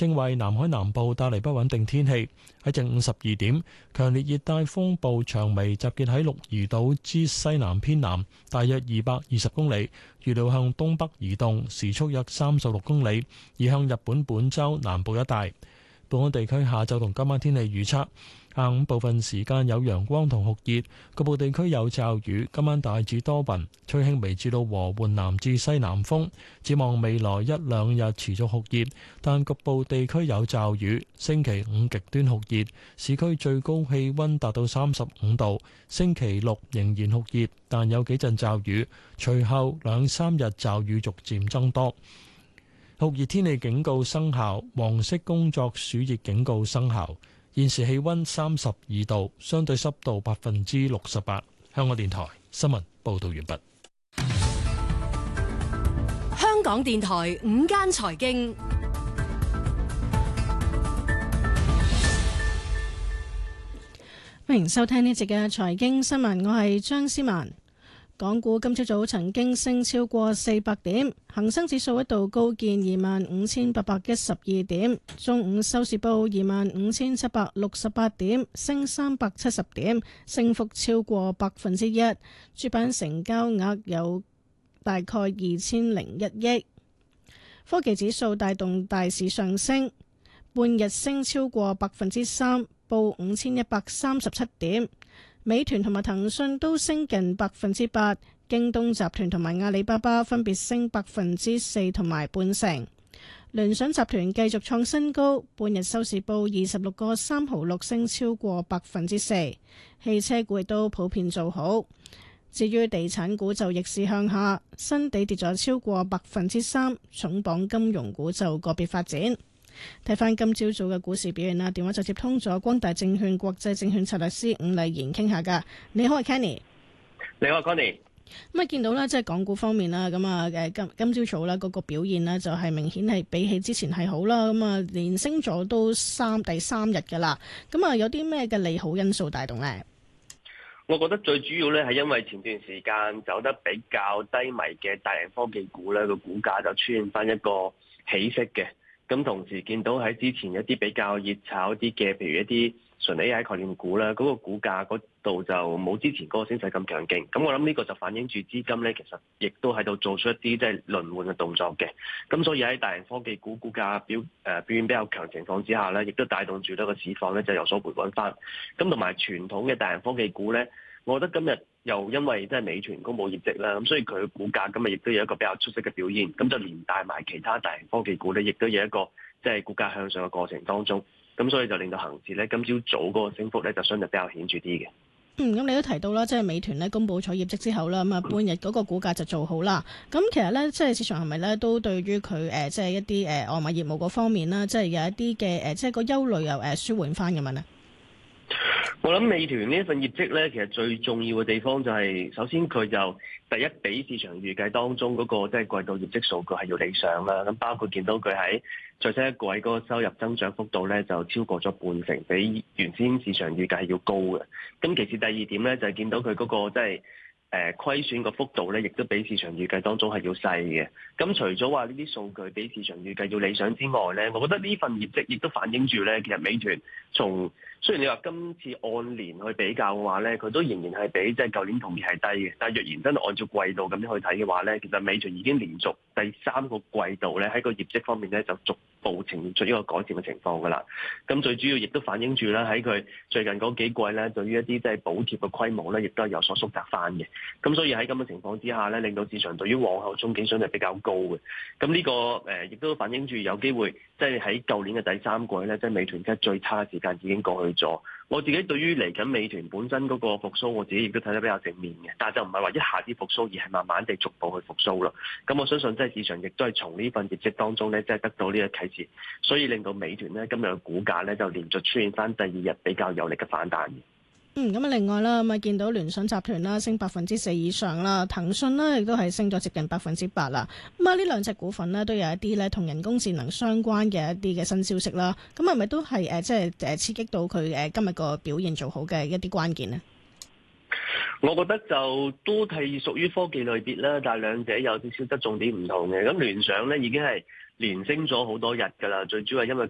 正為南海南部帶嚟不穩定天氣。喺正午12點，強烈熱帶風暴長眉集結喺鹿兒島之西南偏南，大約220公里，預料向東北移動，時速約36公里，移向日本本州南部一帶。本港地區下晝同今晚天氣預測：下午部分時間有陽光同酷熱，局部地區有驟雨。今晚大致多雲，吹輕微至到和緩南至西南風。展望未來一兩日持續酷熱，但局部地區有驟雨。星期五極端酷熱，市區最高氣温達到35度。星期六仍然酷熱，但有幾陣驟雨。隨後兩三日驟雨逐漸增多。酷熱天氣警告生效，黃色工作暑熱警告生效。現時氣溫32度，相對濕度68%。香港電台新聞報道完畢。 香港電台午間財經， 歡迎收聽呢節嘅財經新聞，我係張思文。港股今朝早曾經升超過400點，恒生指數一度高見25,812點，中午收市報25,768點，升370點，升幅超過1%。主板成交額有大概2,001億。科技指數帶動大市上升，半日升超過3%，報5,137點。美團同埋騰訊都升近8%，京東集團同埋阿里巴巴分別升4%同埋半成。聯想集團繼續創新高，半日收市報26個3毫6，升超過4%。汽車股亦都普遍做好，至於地產股就逆市向下，新地跌咗超過3%，重磅金融股就個別發展。睇翻今朝早嘅股市表現啦，電話就接通咗光大證券國際證券策略師伍麗賢傾下噶。你好，係 Kenny。 你好，Connie。 咁啊，見到咧，即係港股方面啦，咁啊，今朝早啦，嗰個表現呢，就係明顯係比起之前係好啦。咁啊，連升咗都第三日噶啦。咁啊，有啲咩嘅利好因素帶動呢？ 我覺得最主要咧係因為前段時間走得比較低迷嘅大型科技股咧，個股價就出現翻一個起色嘅。咁同時見到喺之前一啲比較熱炒啲嘅，譬如一啲純 AI 概念股啦，嗰個股價嗰度就冇之前嗰個升勢咁強勁。咁我諗呢個就反映住資金咧，其實亦都喺度做出一啲即係輪換嘅動作嘅。咁所以喺大型科技股股價表現比較強情況之下咧，亦都帶動住呢個市況咧就有所回穩翻。咁同埋傳統嘅大型科技股咧，我覺得今日又因為即係美團公佈業績啦，咁所以佢嘅股價今日亦都有一個比較出色嘅表現，咁就連帶埋其他大型科技股咧，亦都有一個即係股價向上嘅過程當中，咁所以就令到恒指咧今朝早嗰個升幅咧就相對比較顯著啲嘅。 咁你都提到啦，即係美團咧公佈咗業績之後啦，咁啊半日嗰個股價就做好啦。咁其實咧，即係市場係咪咧都對於佢即係一啲外賣業務嗰方面啦，即係有一啲嘅即係個憂慮又舒緩翻咁樣咧？ 我諗美團呢一份業績咧，其實最重要嘅地方就係，首先佢就第一比市場預計當中嗰個即係季度業績數據係要理想啦。咁包括見到佢喺最新一季嗰個收入增長幅度咧，就超過咗半成，比原先市場預計係要高嘅。咁其次第二點咧，就係見到佢嗰個即係虧損個幅度咧，亦都比市場預計當中係要細嘅。咁除咗話呢啲數據比市場預計要理想之外咧，我覺得呢份業績亦都反映住咧，其實美團雖然你話今次按年去比較嘅話咧，佢都仍然係比即係舊年同期係低嘅。但係若然真係按照季度咁樣去睇嘅話咧，其實美團已經連續第3個季度咧喺個業績方面咧就逐步呈現出一個改善嘅情況㗎啦。咁最主要亦都反映住咧喺佢最近嗰幾季咧，對於一啲即係補貼嘅規模咧，亦都係有所縮窄翻嘅。咁所以喺咁嘅情況之下咧，令到市場對於往後憧憬相對比較高嘅。咁呢個亦都反映住有機會即係喺舊年嘅第3季咧，即係美團即係最差嘅時間已經過去咗。我自己對於嚟緊美團本身嗰個復甦，我自己亦都睇得比較正面嘅，但係就唔係話一下子復甦，而係慢慢地逐步去復甦咯。咁我相信即係市場亦都係從呢份業績當中咧，即係得到呢個啟示，所以令到美團咧今日嘅股價咧就連續出現翻第2日比較有力嘅反彈嘅。 咁啊，另外啦，咁啊見到聯想集團啦升4%以上啦，騰訊呢亦都係升咗接近8%啦。咁啊，呢兩隻股份呢都有一啲咧同人工智能相關嘅一啲嘅新消息啦。咁係咪都係即係刺激到佢今日個表現做好嘅一啲關鍵呢？ 我覺得就都係屬於科技類別啦，但係兩者有少少側重點唔同嘅。咁聯想咧已經係連升咗好多日㗎啦，最主要係因為